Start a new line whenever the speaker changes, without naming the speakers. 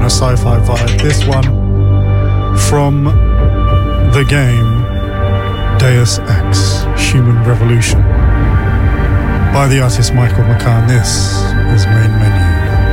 a sci-fi vibe. This one from the game Deus Ex Human Revolution by the artist Michael McCann. This is